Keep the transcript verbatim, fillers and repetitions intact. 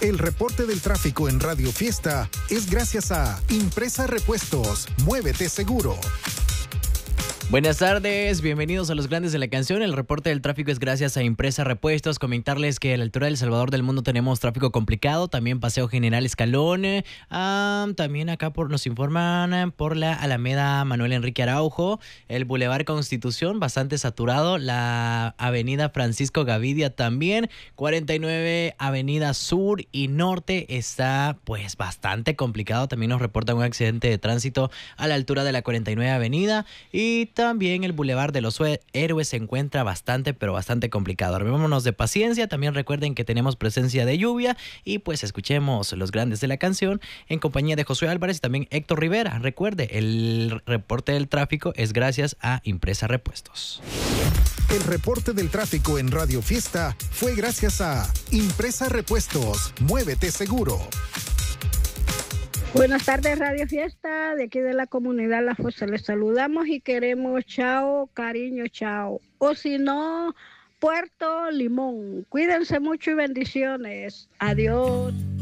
El reporte del tráfico en Radio Fiesta es gracias a Impresa Repuestos. Muévete seguro. Buenas tardes, bienvenidos a Los Grandes de la Canción. El reporte del tráfico es gracias a Impresa Repuestos. Comentarles que a la altura del Salvador del Mundo tenemos tráfico complicado, también Paseo General Escalón, eh, ah, también acá por, nos informan eh, por la Alameda Manuel Enrique Araujo, el Boulevard Constitución bastante saturado, la Avenida Francisco Gavidia también, cuarenta y nueve Avenida Sur y Norte está pues bastante complicado. También nos reportan un accidente de tránsito a la altura de la cuarenta y nueve Avenida y también el Boulevard de los Héroes se encuentra bastante, pero bastante complicado. Armémonos de paciencia. También recuerden que tenemos presencia de lluvia y pues escuchemos Los Grandes de la Canción en compañía de Josué Álvarez y también Héctor Rivera. Recuerde, el reporte del tráfico es gracias a Impresa Repuestos. El reporte del tráfico en Radio Fiesta fue gracias a Impresa Repuestos. Muévete seguro. Buenas tardes, Radio Fiesta, de aquí de la comunidad La Fosa. Les saludamos y queremos chao, cariño, chao. O si no, Puerto Limón. Cuídense mucho y bendiciones. Adiós.